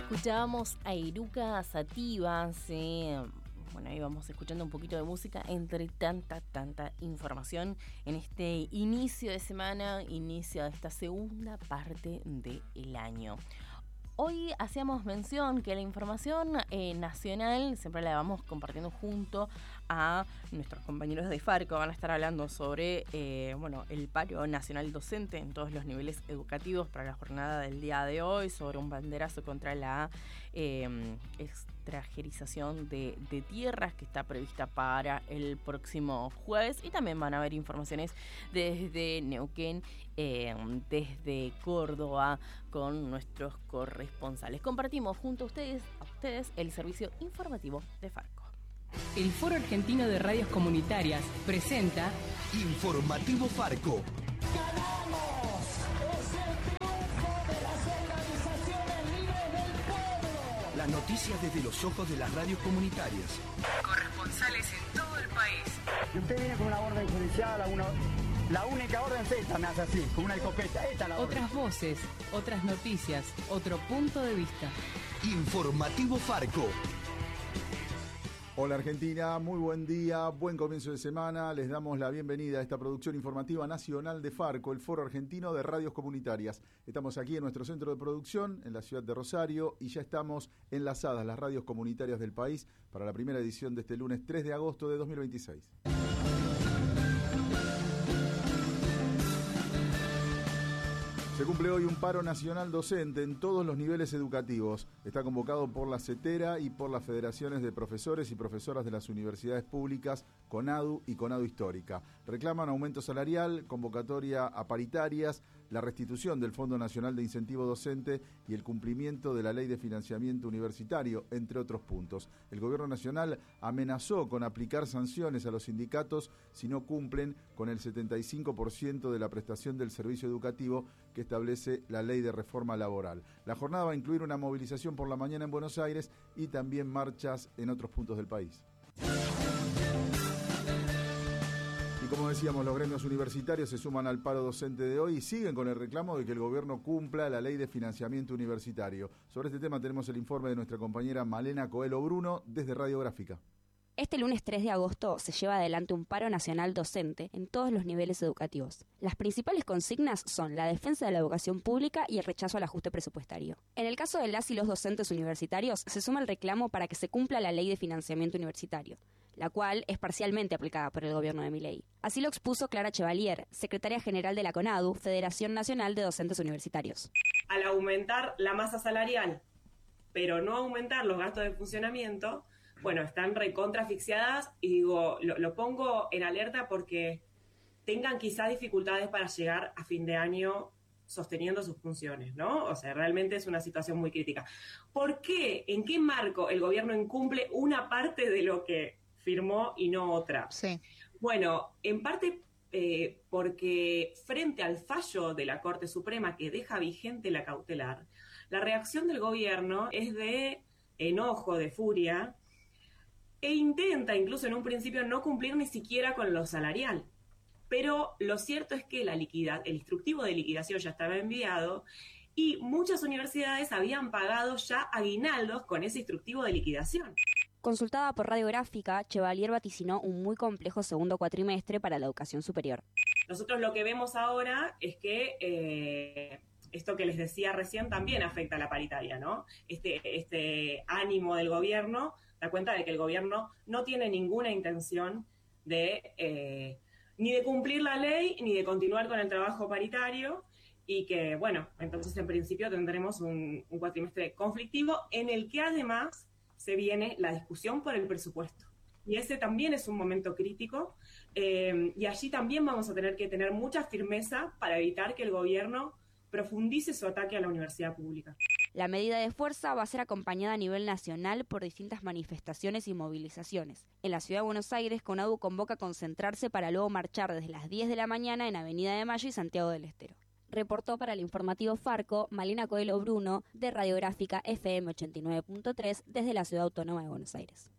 Escuchábamos a Eruca Sativa, sí. Bueno, ahí vamos escuchando un poquito de música entre tanta información en este inicio de semana, inicio de esta segunda parte del año. Hoy hacíamos mención que la información nacional siempre la vamos compartiendo junto a nuestros compañeros de Farco. Van a estar hablando sobre el paro nacional docente en todos los niveles educativos para la jornada del día de hoy, sobre un banderazo contra la extranjerización de tierras que está prevista para el próximo jueves, y también van a haber informaciones desde Neuquén, desde Córdoba, con nuestros corresponsales. Compartimos junto a ustedes el servicio informativo de Farco. El Foro Argentino de Radios Comunitarias presenta Informativo Farco. ¡Ganamos! ¡Es el triunfo de las organizaciones libres del pueblo! Las noticias desde los ojos de las radios comunitarias. Corresponsales en todo el país. Y usted viene con una orden judicial, la única orden es esta, me hace así, con una escopeta. Esta es la orden. Otras voces, otras noticias, otro punto de vista. Informativo Farco. Hola Argentina, muy buen día, buen comienzo de semana. Les damos la bienvenida a esta producción informativa nacional de Farco, el Foro Argentino de Radios Comunitarias. Estamos aquí en nuestro centro de producción, en la ciudad de Rosario, y ya estamos enlazadas las radios comunitarias del país para la primera edición de este lunes 3 de agosto de 2026. Se cumple hoy un paro nacional docente en todos los niveles educativos. Está convocado por la CETERA y por las federaciones de profesores y profesoras de las universidades públicas, CONADU y CONADU Histórica. Reclaman aumento salarial, convocatoria a paritarias, la restitución del Fondo Nacional de Incentivo Docente y el cumplimiento de la Ley de Financiamiento Universitario, entre otros puntos. El Gobierno Nacional amenazó con aplicar sanciones a los sindicatos si no cumplen con el 75% de la prestación del servicio educativo que establece la Ley de Reforma Laboral. La jornada va a incluir una movilización por la mañana en Buenos Aires y también marchas en otros puntos del país. Y como decíamos, los gremios universitarios se suman al paro docente de hoy y siguen con el reclamo de que el gobierno cumpla la Ley de Financiamiento Universitario. Sobre este tema tenemos el informe de nuestra compañera Malena Coelho Bruno desde Radiográfica. Este lunes 3 de agosto se lleva adelante un paro nacional docente en todos los niveles educativos. Las principales consignas son la defensa de la educación pública y el rechazo al ajuste presupuestario. En el caso de las y los docentes universitarios, se suma el reclamo para que se cumpla la Ley de Financiamiento Universitario, la cual es parcialmente aplicada por el gobierno de Milei. Así lo expuso Clara Chevalier, secretaria general de la CONADU, Federación Nacional de Docentes Universitarios. Al aumentar la masa salarial, pero no aumentar los gastos de funcionamiento, bueno, están recontra asfixiadas y digo, lo pongo en alerta porque tengan quizás dificultades para llegar a fin de año sosteniendo sus funciones, ¿no? O sea, realmente es una situación muy crítica. ¿Por qué? ¿En qué marco el gobierno incumple una parte de lo que firmó y no otra? Sí. Bueno, en parte porque frente al fallo de la Corte Suprema que deja vigente la cautelar, la reacción del gobierno es de enojo, de furia, e intenta incluso en un principio no cumplir ni siquiera con lo salarial. Pero lo cierto es que el instructivo de liquidación ya estaba enviado y muchas universidades habían pagado ya aguinaldos con ese instructivo de liquidación. Consultada por Radiográfica, Chevalier vaticinó un muy complejo segundo cuatrimestre para la educación superior. Nosotros lo que vemos ahora es que esto que les decía recién también afecta a la paritaria, ¿no? Este ánimo del gobierno da cuenta de que el gobierno no tiene ninguna intención de ni de cumplir la ley ni de continuar con el trabajo paritario y que, bueno, entonces en principio tendremos un cuatrimestre conflictivo en el que además se viene la discusión por el presupuesto. Y ese también es un momento crítico y allí también vamos a tener que tener mucha firmeza para evitar que el gobierno profundice su ataque a la universidad pública. La medida de fuerza va a ser acompañada a nivel nacional por distintas manifestaciones y movilizaciones. En la ciudad de Buenos Aires, CONADU convoca a concentrarse para luego marchar desde las 10 de la mañana en Avenida de Mayo y Santiago del Estero. Reportó para el informativo Farco Malena Coelho Bruno de Radiográfica FM 89.3 desde la Ciudad Autónoma de Buenos Aires.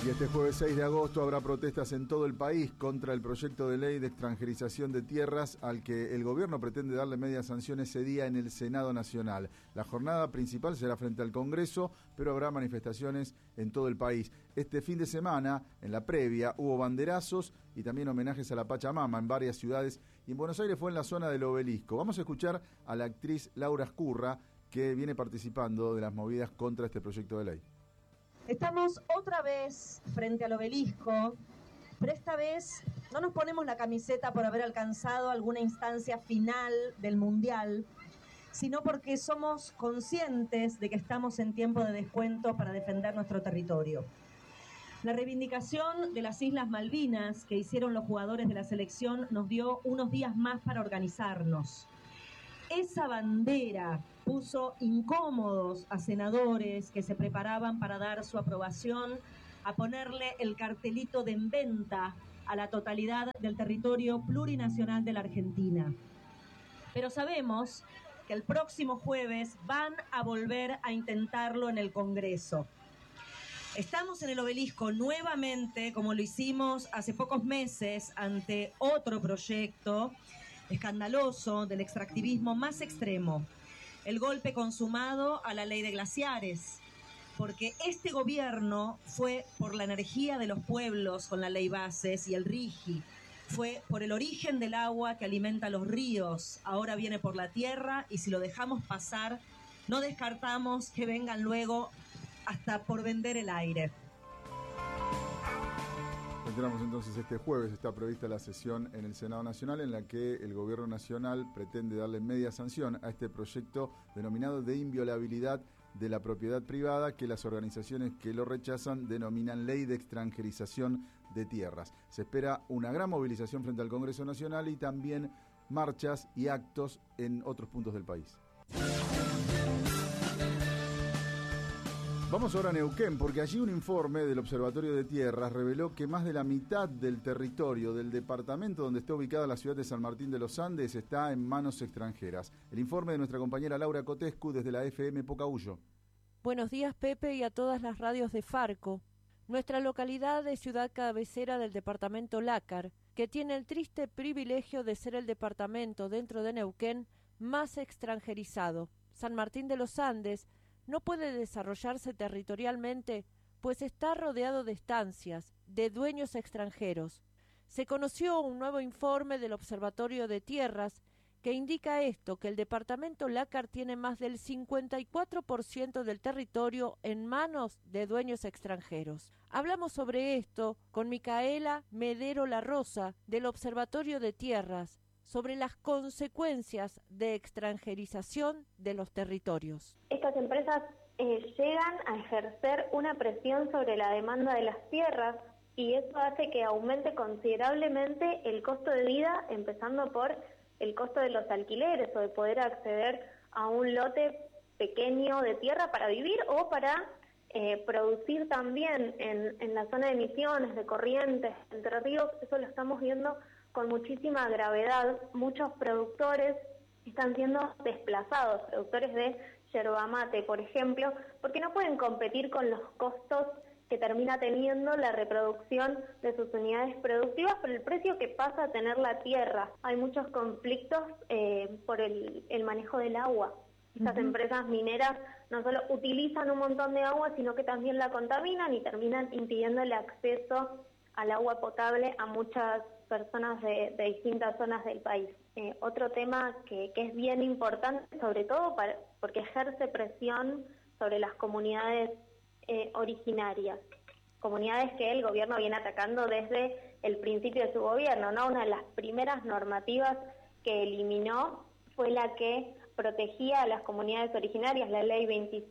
Y este jueves 6 de agosto habrá protestas en todo el país contra el proyecto de ley de extranjerización de tierras al que el gobierno pretende darle media sanción ese día en el Senado Nacional. La jornada principal será frente al Congreso, pero habrá manifestaciones en todo el país. Este fin de semana, en la previa, hubo banderazos y también homenajes a la Pachamama en varias ciudades, y en Buenos Aires fue en la zona del Obelisco. Vamos a escuchar a la actriz Laura Escurra, que viene participando de las movidas contra este proyecto de ley. Estamos otra vez frente al Obelisco, pero esta vez no nos ponemos la camiseta por haber alcanzado alguna instancia final del Mundial, sino porque somos conscientes de que estamos en tiempo de descuento para defender nuestro territorio. La reivindicación de las Islas Malvinas que hicieron los jugadores de la selección nos dio unos días más para organizarnos. Esa bandera puso incómodos a senadores que se preparaban para dar su aprobación a ponerle el cartelito de en venta a la totalidad del territorio plurinacional de la Argentina. Pero sabemos que el próximo jueves van a volver a intentarlo en el Congreso. Estamos en el Obelisco nuevamente, como lo hicimos hace pocos meses, ante otro proyecto escandaloso del extractivismo más extremo, el golpe consumado a la ley de glaciares, porque este gobierno fue por la energía de los pueblos con la ley Bases y el RIGI, fue por el origen del agua que alimenta los ríos, ahora viene por la tierra, y si lo dejamos pasar, no descartamos que vengan luego hasta por vender el aire. Entramos entonces este jueves, está prevista la sesión en el Senado Nacional en la que el Gobierno Nacional pretende darle media sanción a este proyecto denominado de inviolabilidad de la propiedad privada, que las organizaciones que lo rechazan denominan Ley de Extranjerización de Tierras. Se espera una gran movilización frente al Congreso Nacional y también marchas y actos en otros puntos del país. Vamos ahora a Neuquén, porque allí un informe del Observatorio de Tierras reveló que más de la mitad del territorio del departamento donde está ubicada la ciudad de San Martín de los Andes está en manos extranjeras. El informe de nuestra compañera Laura Cotescu desde la FM Pocahuyo. Buenos días, Pepe, y a todas las radios de Farco. Nuestra localidad es ciudad cabecera del departamento Lácar, que tiene el triste privilegio de ser el departamento dentro de Neuquén más extranjerizado. San Martín de los Andes no puede desarrollarse territorialmente, pues está rodeado de estancias, de dueños extranjeros. Se conoció un nuevo informe del Observatorio de Tierras que indica esto, que el departamento Lácar tiene más del 54% del territorio en manos de dueños extranjeros. Hablamos sobre esto con Micaela Medero La Rosa, del Observatorio de Tierras, sobre las consecuencias de extranjerización de los territorios. Estas empresas llegan a ejercer una presión sobre la demanda de las tierras y eso hace que aumente considerablemente el costo de vida, empezando por el costo de los alquileres o de poder acceder a un lote pequeño de tierra para vivir o para producir también en la zona de Misiones, de Corrientes, Entre Ríos. Eso lo estamos viendo con muchísima gravedad. Muchos productores están siendo desplazados, productores de yerba mate, por ejemplo, porque no pueden competir con los costos que termina teniendo la reproducción de sus unidades productivas por el precio que pasa a tener la tierra. Hay muchos conflictos por el manejo del agua. Estas empresas mineras no solo utilizan un montón de agua, sino que también la contaminan y terminan impidiendo el acceso al agua potable a muchas personas de distintas zonas del país. Otro tema que es bien importante, sobre todo porque ejerce presión sobre las comunidades originarias, comunidades que el gobierno viene atacando desde el principio de su gobierno, ¿no? Una de las primeras normativas que eliminó fue la que protegía a las comunidades originarias, la ley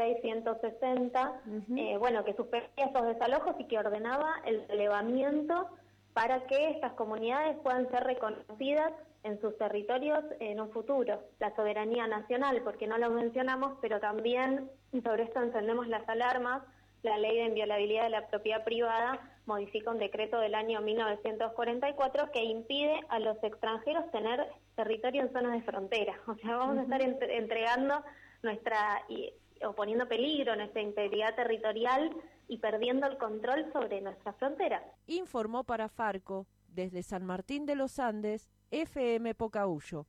26160, que suspendía esos desalojos y que ordenaba el relevamiento para que estas comunidades puedan ser reconocidas en sus territorios en un futuro. La soberanía nacional, porque no lo mencionamos, pero también, y sobre esto encendemos las alarmas, la ley de inviolabilidad de la propiedad privada modifica un decreto del año 1944 que impide a los extranjeros tener territorio en zonas de frontera. O sea, vamos a estar entregando o poniendo peligro nuestra integridad territorial y perdiendo el control sobre nuestras fronteras. Informó para Farco, desde San Martín de los Andes, FM Pocahuyo.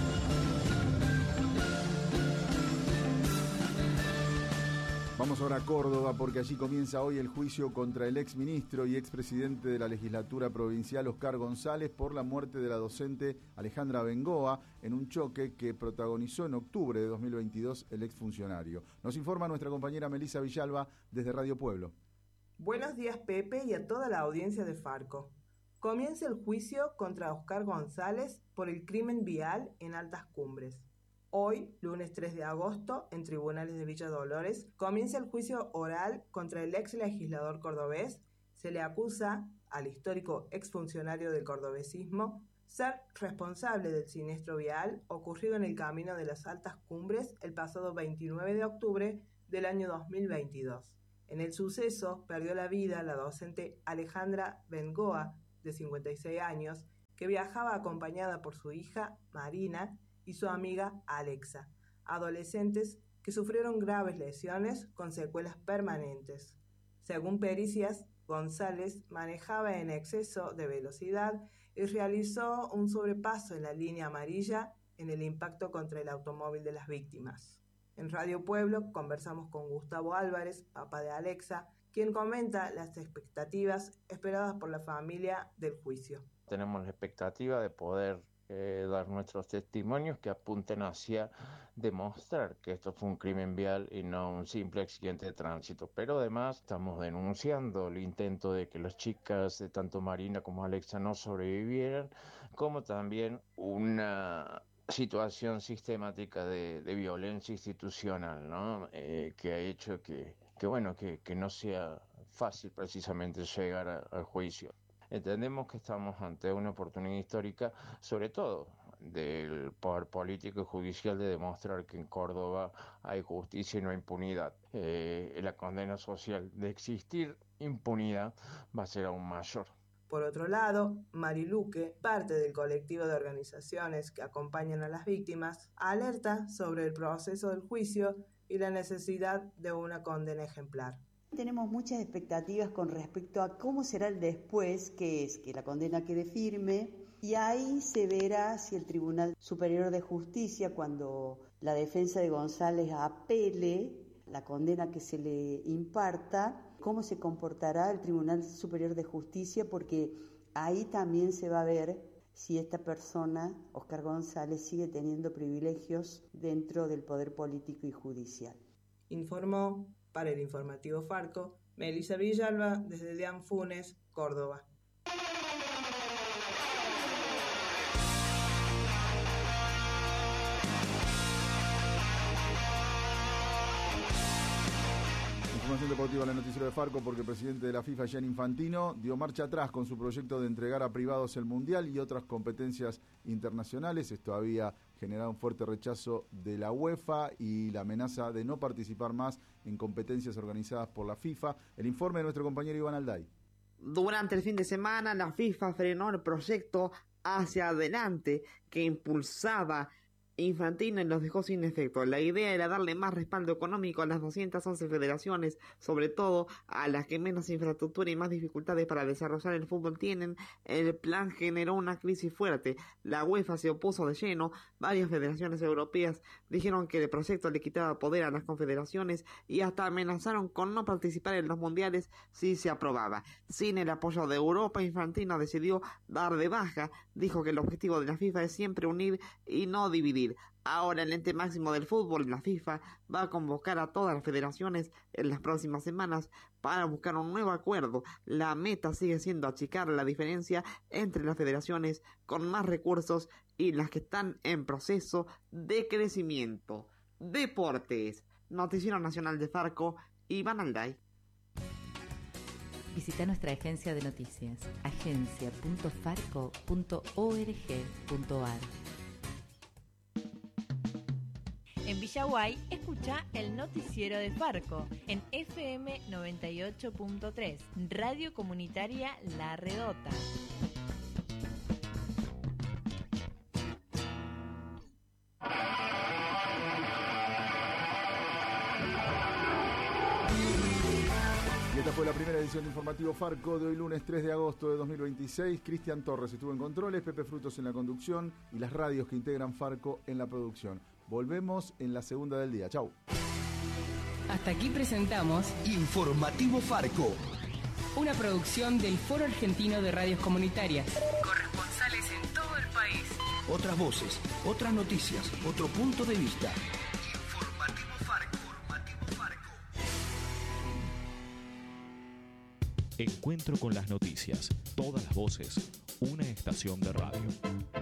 Vamos ahora a Córdoba porque allí comienza hoy el juicio contra el exministro y expresidente de la legislatura provincial Oscar González por la muerte de la docente Alejandra Bengoa en un choque que protagonizó en octubre de 2022 el exfuncionario. Nos informa nuestra compañera Melisa Villalba desde Radio Pueblo. Buenos días, Pepe, y a toda la audiencia de Farco. Comienza el juicio contra Oscar González por el crimen vial en Altas Cumbres. Hoy, lunes 3 de agosto, en tribunales de Villa Dolores, comienza el juicio oral contra el ex legislador cordobés. Se le acusa al histórico exfuncionario del cordobesismo ser responsable del siniestro vial ocurrido en el camino de las Altas Cumbres el pasado 29 de octubre del año 2022. En el suceso perdió la vida la docente Alejandra Bengoa, de 56 años, que viajaba acompañada por su hija Marina y su amiga Alexa, adolescentes que sufrieron graves lesiones con secuelas permanentes. Según pericias, González manejaba en exceso de velocidad y realizó un sobrepaso en la línea amarilla en el impacto contra el automóvil de las víctimas. En Radio Pueblo conversamos con Gustavo Álvarez, papá de Alexa, quien comenta las expectativas esperadas por la familia del juicio. Tenemos la expectativa de poder dar nuestros testimonios que apunten hacia demostrar que esto fue un crimen vial y no un simple accidente de tránsito. Pero además estamos denunciando el intento de que las chicas de tanto Marina como Alexa no sobrevivieran, como también una situación sistemática de violencia institucional, ¿no? Que ha hecho que no sea fácil precisamente llegar al juicio. Entendemos que estamos ante una oportunidad histórica, sobre todo del poder político y judicial, de demostrar que en Córdoba hay justicia y no impunidad. La condena social de existir impunidad va a ser aún mayor. Por otro lado, Mari Luque, parte del colectivo de organizaciones que acompañan a las víctimas, alerta sobre el proceso del juicio y la necesidad de una condena ejemplar. Tenemos muchas expectativas con respecto a cómo será el después, que es que la condena quede firme, y ahí se verá si el Tribunal Superior de Justicia, cuando la defensa de González apele la condena que se le imparta, cómo se comportará el Tribunal Superior de Justicia, porque ahí también se va a ver si esta persona, Oscar González, sigue teniendo privilegios dentro del poder político y judicial. Informó para el informativo Farco, Melisa Villalba, desde Deán Funes, Córdoba. Información deportiva en el noticiero de Farco porque el presidente de la FIFA, Gianni Infantino, dio marcha atrás con su proyecto de entregar a privados el Mundial y otras competencias internacionales. Esto había generado un fuerte rechazo de la UEFA y la amenaza de no participar más en competencias organizadas por la FIFA. El informe de nuestro compañero Iván Alday. Durante el fin de semana, la FIFA frenó el proyecto hacia adelante que impulsaba Infantino y los dejó sin efecto. La idea era darle más respaldo económico a las 211 federaciones, sobre todo a las que menos infraestructura y más dificultades para desarrollar el fútbol tienen. El plan generó una crisis fuerte. La UEFA se opuso de lleno. Varias federaciones europeas dijeron que el proyecto le quitaba poder a las confederaciones y hasta amenazaron con no participar en los mundiales si se aprobaba. Sin el apoyo de Europa, Infantino decidió dar de baja. Dijo que el objetivo de la FIFA es siempre unir y no dividir. Ahora el ente máximo del fútbol, la FIFA, va a convocar a todas las federaciones en las próximas semanas para buscar un nuevo acuerdo. La meta sigue siendo achicar la diferencia entre las federaciones con más recursos y las que están en proceso de crecimiento. Deportes. Noticiero Nacional de Farco, Iván Alday. Visita nuestra agencia de noticias, agencia.farco.org.ar. En Villaguay, escucha el noticiero de Farco en FM 98.3, Radio Comunitaria La Redota. Y esta fue la primera edición de Informativo Farco de hoy lunes 3 de agosto de 2026. Cristian Torres estuvo en controles, Pepe Frutos en la conducción y las radios que integran Farco en la producción. Volvemos en la segunda del día. Chau. Hasta aquí presentamos Informativo Farco. Una producción del Foro Argentino de Radios Comunitarias. Corresponsales en todo el país. Otras voces, otras noticias, otro punto de vista. Informativo Farco. Encuentro con las noticias, todas las voces, una estación de radio.